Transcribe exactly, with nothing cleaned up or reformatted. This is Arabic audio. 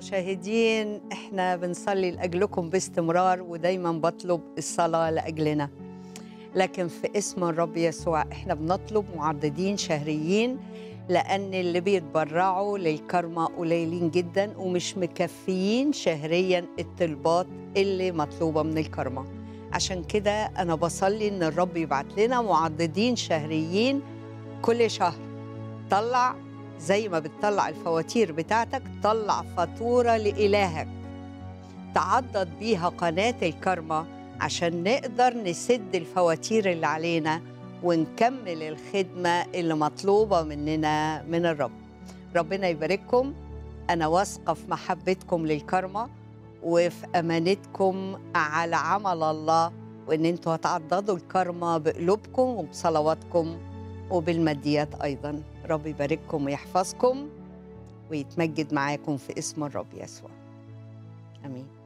المشاهدين، احنا بنصلي لأجلكم باستمرار ودايما بطلب الصلاة لأجلنا. لكن في اسم الرب يسوع احنا بنطلب معددين شهريين، لأن اللي بيتبرعوا للكرمة قليلين جدا ومش مكفيين شهريا الطلبات اللي مطلوبة من الكرمة. عشان كده أنا بصلي إن الرب يبعت لنا معددين شهريين كل شهر. طلع زي ما بتطلع الفواتير بتاعتك، طلع فاتورة لإلهك تعضد بيها قناة الكرمة عشان نقدر نسد الفواتير اللي علينا ونكمل الخدمة اللي مطلوبة مننا من الرب. ربنا يبارككم. أنا واثقة في محبتكم للكرمة وفي أمانتكم على عمل الله، وإن أنتوا هتعضدوا الكرمة بقلوبكم وبصلواتكم وبالماديات أيضا. رب يبارككم ويحفظكم ويتمجد معاكم في اسم الرب يسوع. آمين.